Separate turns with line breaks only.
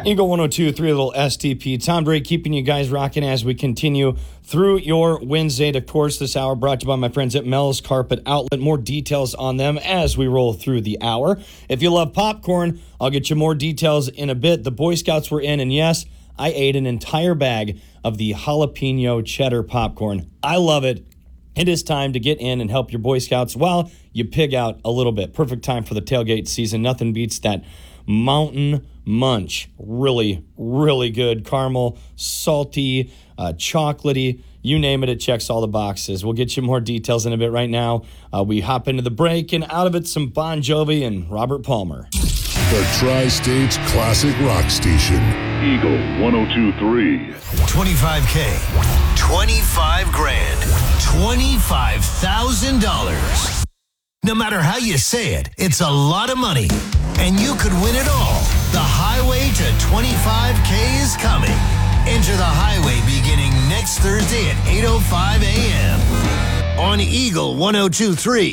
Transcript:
Eagle 102.3, little STP. Tom Drake keeping you guys rocking as we continue through your Wednesday. Of course, this hour brought to you by my friends at Mel's Carpet Outlet. More details on them as we roll through the hour. If you love popcorn, I'll get you more details in a bit. The Boy Scouts were in, and yes, I ate an entire bag of the jalapeno cheddar popcorn. I love it. It is time to get in and help your Boy Scouts while you pig out a little bit. Perfect time for the tailgate season. Nothing beats that Mountain Munch. Really, really good. Caramel, salty, chocolatey. You name it, it checks all the boxes. We'll get you more details in a bit. Right now, we hop into the break, and out of it, some Bon Jovi and Robert Palmer.
The Tri-State's classic rock station.
Eagle 102.3.
25K, 25 grand, $25,000. No matter how you say it, it's a lot of money. And you could win it all. The highway to 25K is coming. Enter the highway beginning next Thursday at 8:05 a.m. on Eagle 102.3.